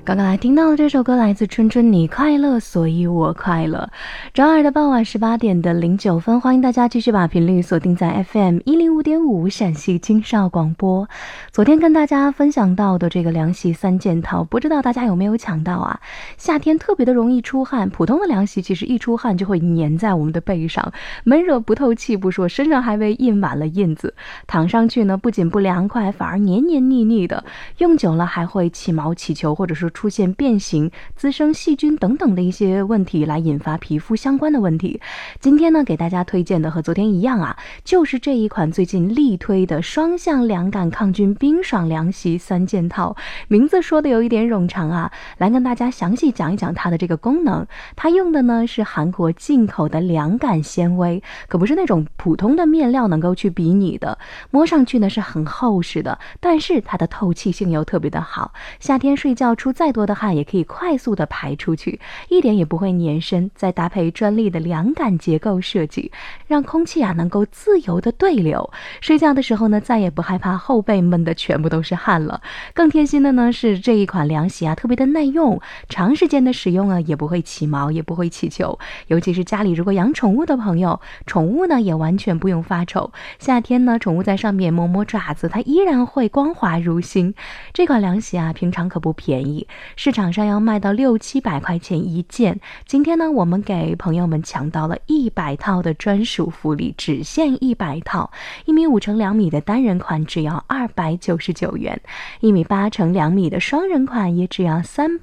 刚刚来听到的这首歌来自春春，你快乐所以我快乐。周二的傍晚18点的09分，欢迎大家继续把频率锁定在 FM 105.5陕西青少广播。昨天跟大家分享到的这个凉席3件套，不知道大家有没有抢到啊？夏天特别的容易出汗，普通的凉席其实一出汗就会粘在我们的背上，闷热不透气不说，身上还被印满了印子，躺上去呢不仅不凉快，反而黏黏腻腻的，用久了还会起毛起球，或者说出现变形、滋生细菌等等的一些问题，来引发皮肤相关的问题。今天呢，给大家推荐的和昨天一样啊，就是这一款最近力推的双向凉感抗菌冰爽凉席3件套。名字说的有一点冗长啊，来跟大家详细讲一讲它的这个功能。它用的呢是韩国进口的凉感纤维，可不是那种普通的面料能够去比拟的。摸上去呢是很厚实的，但是它的透气性又特别的好，夏天睡觉出再多的汗也可以快速的排出去，一点也不会粘身。再搭配专利的凉感结构设计，让空气啊能够自由的对流，睡觉的时候呢再也不害怕后背闷的全部都是汗了。更贴心的呢是这一款凉席啊特别的耐用，长时间的使用啊也不会起毛，也不会起球。尤其是家里如果养宠物的朋友，宠物呢也完全不用发愁，夏天呢宠物在上面磨磨爪子，它依然会光滑如新。这款凉席啊平常可不便宜，市场上要卖到600-700块钱一件。今天呢我们给朋友们抢到了100套的专属福利，只限100套。1.5米乘2米的单人款只要299元，1.8米乘2米的双人款也只要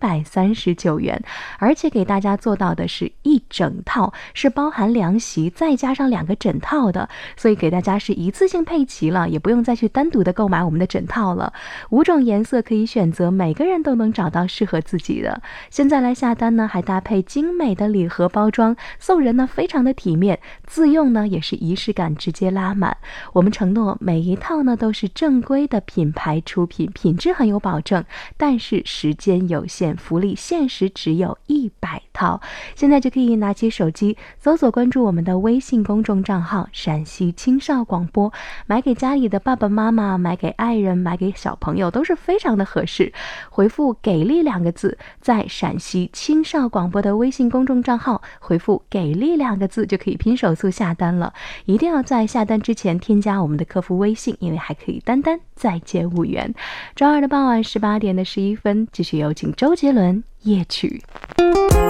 339元。而且给大家做到的是一整套，是包含凉席再加上2个枕套的，所以给大家是一次性配齐了，也不用再去单独的购买我们的枕套了。5种颜色可以选择，每个人都能找到适合自己的。现在来下单呢，还搭配精美的礼盒包装，送人呢非常的体面，自用呢也是仪式感直接拉满。我们承诺每一套呢都是正规的品牌出品，品质很有保证，但是时间有限，福利限时只有100套。现在就可以拿起手机搜索关注我们的微信公众账号陕西青少广播，买给家里的爸爸妈妈，买给爱人，买给小朋友都是非常的合适。回复给力2个字，在陕西青少广播的微信公众账号回复给力2个字就可以拼手速下单了。一定要在下单之前添加我们的客服微信，因为还可以单单再减5元。周二的傍晚18点的11分，继续有请周杰伦夜曲。